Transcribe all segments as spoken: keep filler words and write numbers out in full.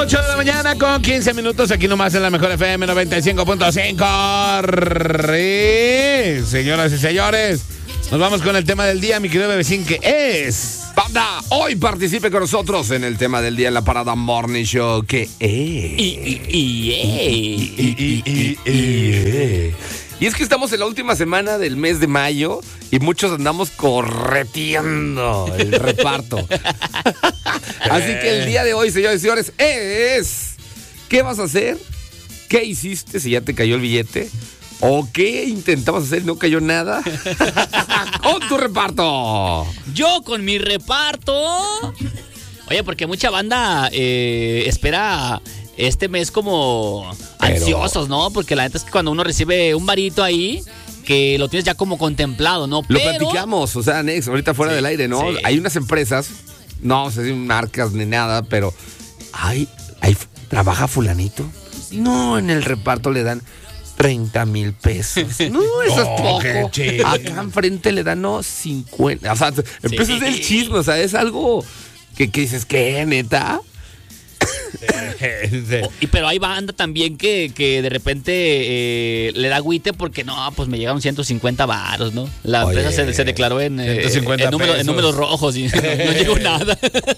ocho de la mañana con quince minutos, aquí nomás en la mejor F M noventa y cinco punto cinco. Señoras y señores, nos vamos con el tema del día, mi querido Bebecín, que es... Banda, hoy participe con nosotros en el tema del día en la Parada Morning Show, que es... Y, y, y, y, y, y, y, y, y es que estamos en la última semana del mes de mayo y muchos andamos correteando el reparto. Así que el día de hoy, señores y señores, es... ¿Qué vas a hacer? ¿Qué hiciste si ya te cayó el billete? ¿O qué intentabas hacer y no cayó nada? ¡Con tu reparto! Yo con mi reparto. Oye, porque mucha banda eh, espera este mes como Pero... ansiosos, ¿no? Porque la neta es que cuando uno recibe un varito ahí, que lo tienes ya como contemplado, ¿no? Lo Pero... platicamos, o sea, Nex, ahorita fuera Sí, del aire, ¿no? sí. Hay unas empresas, no sé si marcas ni nada, pero... Ay, ay, ¿trabaja fulanito? No, en el reparto le dan... treinta mil pesos. No, eso Oh, es poco. qué chido. Acá enfrente le dan, no, cincuenta. O sea, empieza a ser el chisme, o sea, es algo que, que dices, ¿qué, neta? Y pero hay banda también que, que de repente eh, le da agüite porque no, pues me llegaron ciento cincuenta varos, ¿no? La Oye, empresa se, se declaró en, eh, ciento cincuenta en, número- en pesos. números rojos y no, no llegó nada.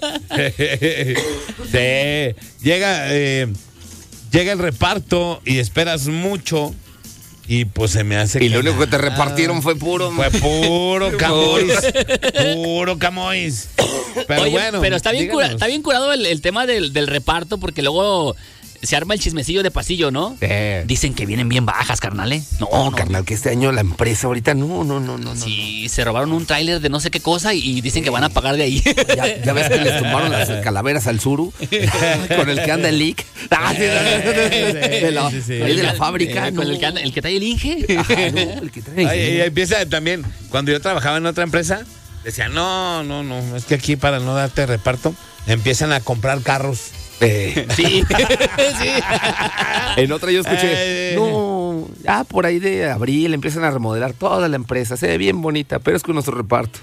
Sí, llega, eh, llega el reparto y esperas mucho y pues se me hace Y lo que único que te nada. repartieron fue puro... Fue puro camois, puro camois. Pero Oye, bueno, pero está bien, cura- díganos. está bien curado el, el tema del, del reparto porque luego se arma el chismecillo de pasillo, ¿no? Sí. Dicen que vienen bien bajas, carnal, ¿eh? No, No, no, carnal, que este año la empresa ahorita, no, no, no, no. Sí, se robaron un tráiler de no sé qué cosa y, y dicen que van a pagar de ahí. no. Ya, ya ves que les tumbaron las calaveras al suru con el que anda el leak. Ah, sí, de la, Sí, sí, sí. ahí de la fábrica. Eh, con el que, anda- el que trae el Inge. Ajá, no, el que trae. Ay, y empieza también, cuando yo trabajaba en otra empresa, decían, no, no, no, es que aquí para no darte reparto, empiezan a comprar carros. Eh, Sí, sí. en otra yo escuché, Ay. no, ya por ahí de abril empiezan a remodelar toda la empresa, se ve bien bonita, pero es con nuestro reparto.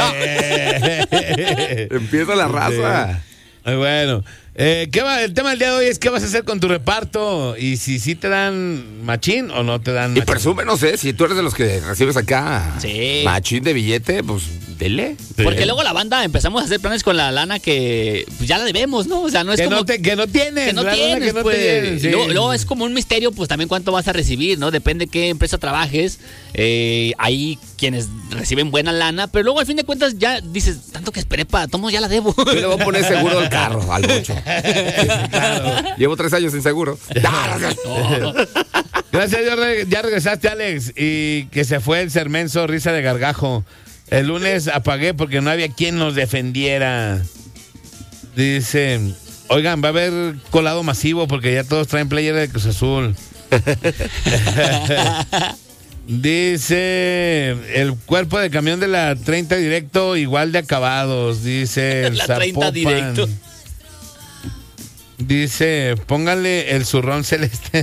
Empieza la raza. Muy bueno. Eh, ¿qué va? El tema del día de hoy es qué vas a hacer con tu reparto y si sí te dan machín o no te dan Y machín. presume, no sé, si tú eres de los que recibes acá Sí. machín de billete, pues dele. Porque luego la banda empezamos a hacer planes con la lana que pues, ya la debemos, ¿no? O sea, no es que, como no te, que no tienes. que no la verdad tienes, que no pues. tienes, sí. luego, luego es como un misterio, pues también cuánto vas a recibir, ¿no? Depende qué empresa trabajes. Eh, hay quienes reciben buena lana, pero luego al fin de cuentas ya dices, tanto que esperé para tomo, ya la debo. Yo le voy a poner seguro al carro, al bocho. Llevo tres años sin seguro. No. Gracias a Dios re- ya regresaste, Alex, y que se fue el sermenzo risa de gargajo. El lunes apagué porque no había quien nos defendiera. Dice, oigan, va a haber colado masivo porque ya todos traen playera de Cruz Azul. Dice, el cuerpo de camión de la treinta directo igual de acabados, dice el La treinta Zapopan. directo. Dice, póngale el zurrón celeste.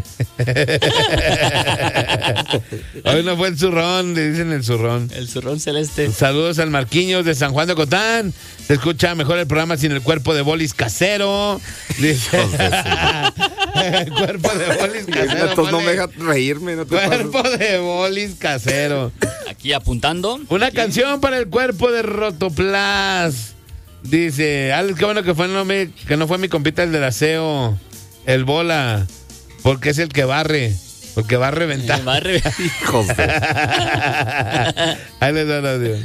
Hoy no fue el zurrón, le dicen el zurrón. El zurrón celeste. Saludos al Marquiños de San Juan de Cotán. Se escucha mejor el programa sin el cuerpo de bolis casero. Dice, el cuerpo de bolis casero. Entonces no me ponle deja reírme, no te pases. cuerpo de bolis casero. Aquí apuntando. Una Aquí. canción para el cuerpo de Rotoplas. Dice, Alex, qué bueno que, fue, no me, que no fue mi compita el del aseo, el bola, porque es el que barre, porque va a reventar. Va a re- Hijos de... Ahí les da el audio.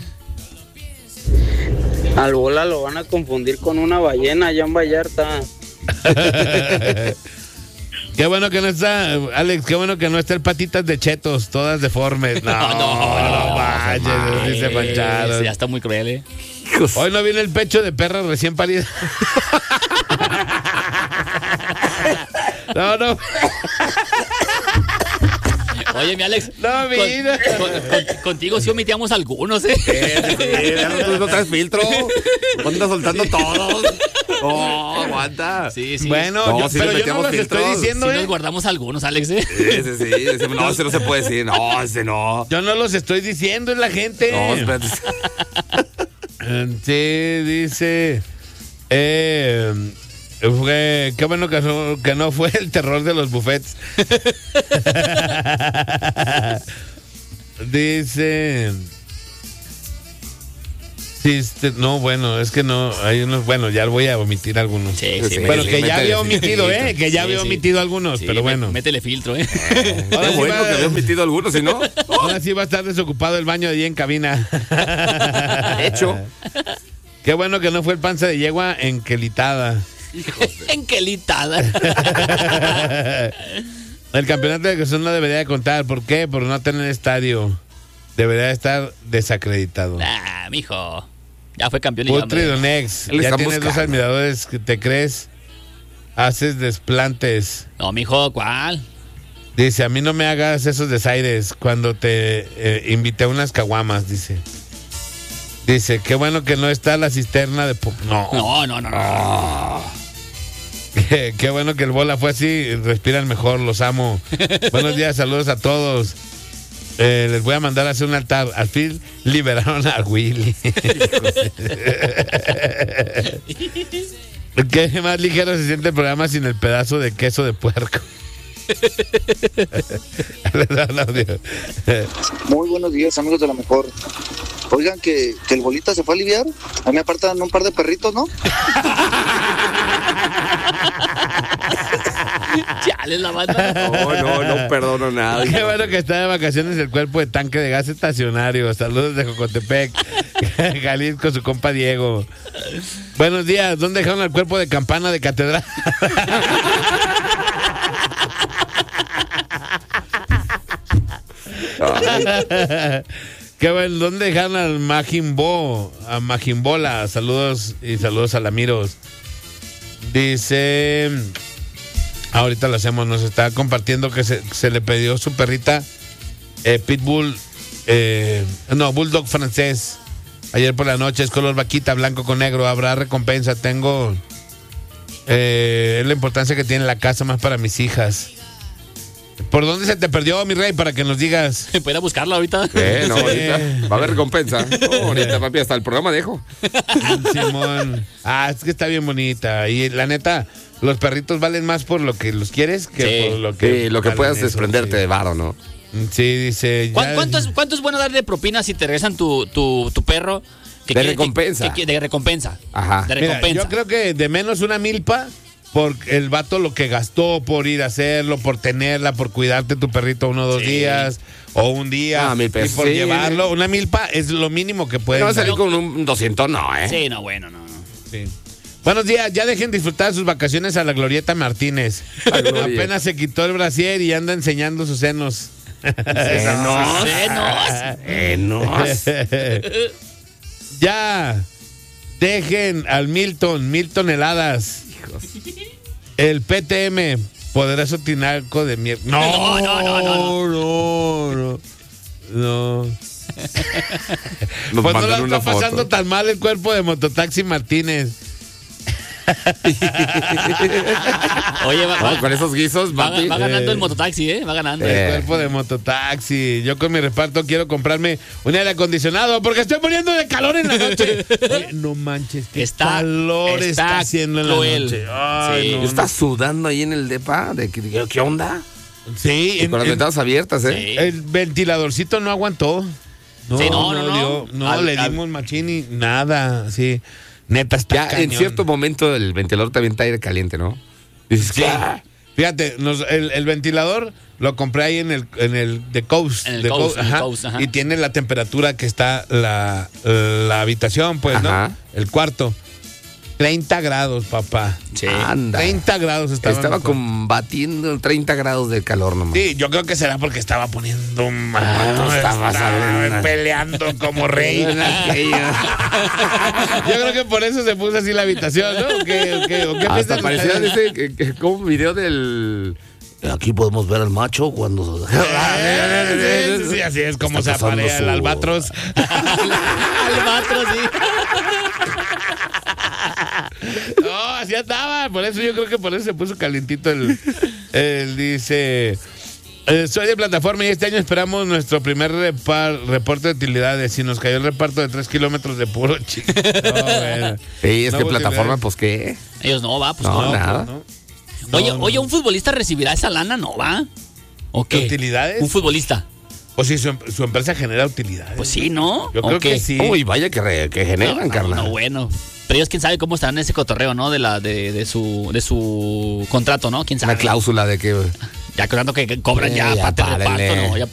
Al bola lo van a confundir con una ballena allá en Vallarta. Qué bueno que no está, Alex, qué bueno que no está el patitas de chetos, todas deformes. No, No, no, no, manches, sí se mancharon. Sí, ya está muy cruel, ¿eh? Hijos. Hoy no viene el pecho de perra recién parida. No, no. Oye, mi Alex. No, con- mira. con- con- contigo sí omitíamos algunos, ¿eh? Eh, ya no, tú no traes filtro. Anda soltando todos. Oh, aguanta. Sí, sí. Bueno, No, yo, sí le pero yo no metíamos los filtros. estoy Sí diciendo, nos ¿eh? guardamos algunos, Alex, ¿eh? Ese sí, ese, no, ese no se puede decir. No, ese no. Yo no los estoy diciendo, es la gente. No, espérate. Sí, dice. Eh, Fue, qué bueno que no, que no fue el terror de los buffets. Dice... Sí, este, no, bueno, es que no, hay unos, bueno, ya voy a omitir algunos. Sí, sí, Sí, Bueno, sí, que ya métele había omitido, filtro. ¿eh? Que ya Sí, había sí. omitido algunos, Sí, pero mé- bueno. Métele filtro, ¿eh? Ahora Qué sí, bueno va, que había metido algunos, si no. ahora sí va a estar desocupado el baño de allí en cabina. Hecho. Qué bueno que no fue el panza de yegua enquelitada. Enquelitada. El campeonato de Cruz Azul no debería de contar. ¿Por qué? Por no tener estadio. Debería de estar desacreditado. Nah, mijo. Ya fue campeón y ya, Putri hombre. Donex, Él ya está tienes dos buscando. admiradores que te crees. Haces desplantes. No, mijo, ¿cuál? Dice, a mí no me hagas esos desaires cuando te eh, invité a unas caguamas, dice. Dice, qué bueno que no está la cisterna de... po- No. No, no, no, no. Qué, qué bueno que el bola fue así, respiran mejor, los amo. Buenos días, saludos a todos. Eh, les voy a mandar a hacer un altar. Al fin liberaron a Willy. Qué más ligero se siente el programa sin el pedazo de queso de puerco. Les da el audio. Muy buenos días, amigos de la mejor. Oigan, que, que el bolita se fue a aliviar. A mí me apartan un par de perritos, ¿no? Chale, la banda. No, no, no perdono nada. Qué bueno que está de vacaciones el cuerpo de tanque de gas estacionario. Saludos de Jocotepec, Jalisco, su compa Diego. Buenos días, ¿dónde dejaron el cuerpo de campana de catedral? Qué bueno, ¿dónde dejaron al Majimbo? A Majimbola, saludos y saludos a Lamiros. Dice, ahorita lo hacemos, nos está compartiendo que se, se le pidió su perrita eh, Pitbull, eh, no, Bulldog francés. Ayer por la noche, es color vaquita, blanco con negro, habrá recompensa. Tengo, eh, es la importancia que tiene la casa más para mis hijas. ¿Por dónde se te perdió, mi rey, para que nos digas? ¿Puede ir a buscarla ahorita? Eh, no, Sí. ahorita va a haber recompensa. No, ahorita, papi, hasta el programa dejo. Simón. Ah, es que está bien bonita. Y la neta, los perritos valen más por lo que los quieres que Sí. por lo que. Sí, lo que valen puedas eso, desprenderte sí. de varo, ¿no? Sí, dice. ¿Cuán- ya- ¿Cuánto es, cuánto es bueno darle propina si te regresan tu, tu, tu perro? Que De quiere- recompensa. que- que- de recompensa. Ajá. De Mira, recompensa. yo creo que de menos una milpa por el vato lo que gastó por ir a hacerlo, por tenerla, por cuidarte tu perrito uno o dos Sí. días o un día Ah, mil y pesos, por sí. llevarlo. Una milpa es lo mínimo que puede. No va a salir con un doscientos, no, ¿eh? Sí, no, bueno, no. no. Sí. Buenos días, ya dejen disfrutar sus vacaciones a la Glorieta Martínez. La Gloria. Apenas se quitó el brasier y anda enseñando sus senos. Senos. Senos. Senos. Ya dejen al Milton, mil toneladas. El P T M, poderoso tinaco de mierda. No, No, no, no, no, no. No. Nos Pues no mandan la una está pasando foto. tan mal el cuerpo de Mototaxi Martínez. Oye, va, No, va- con esos guisos, va- papi. va ganando Eh. el mototaxi, ¿eh? Va ganando. El Eh. cuerpo de Mototaxi. Yo con mi reparto quiero comprarme un aire acondicionado porque estoy poniendo de calor en la noche. Oye, no manches, qué Está- calor está, está haciendo en la cruel. noche. Ay, Sí. no, ¿Estás sudando ahí en el depa? ¿De qué, qué- qué onda? Sí, Y en- con las en- ventanas abiertas, ¿eh? Sí. el ventiladorcito no aguantó. No, Sí, no, no, no. dio- no, Al- le al- dimos machín y nada, sí. Neta, está Ya en cañón. cierto momento el ventilador te avienta aire caliente, ¿no? Dices, Sí. "Ah". Fíjate, nos- el, el ventilador lo compré ahí en el, en el The Coast. En el The Coast, en el ajá, Coast, ajá. Y tiene la temperatura que está la, la habitación, pues, Ajá. ¿no? El cuarto. treinta grados, papá. Sí. Anda. treinta grados estaba. Estaba mejor. combatiendo treinta grados de calor nomás. Sí, yo creo que será porque estaba poniendo un Ah, tú estabas hablando. peleando como rey. Yo creo que por eso se puso así la habitación, ¿no? ¿O qué, o qué- o qué Hasta piensan parecía ustedes? ese, que- que- como un video del... Aquí podemos ver al macho cuando... Eh, sí, sí, así es como Está se pasando aparea el su- albatros. Albatros, sí. No, así andaba. Por eso yo creo que por eso se puso calientito el. Él dice. Eh, soy de plataforma y este año esperamos nuestro primer repar- reporte de utilidades. Y nos cayó el reparto de tres kilómetros de puro chico. No, bueno. Sí, es No que hubo plataforma, utilidades. pues qué. Ellos no, va, pues No, no. nada. no. Oye, No, no. oye, ¿un futbolista recibirá esa lana? No, va. ¿O ¿Qué qué? utilidades? Un futbolista. O si su, em- su empresa genera utilidades. Pues sí, ¿no? Yo creo ¿O qué? que sí. Uy, vaya que, re- que generan, No, carnal. no, bueno. Pero ellos quién sabe cómo estarán en ese cotorreo, ¿no? De la de, de su de su contrato, ¿no? ¿Quién sabe? Una cláusula de que... Ya creo que cobran Eh, ya, ya parte de párenle. reparto, ¿no? Ya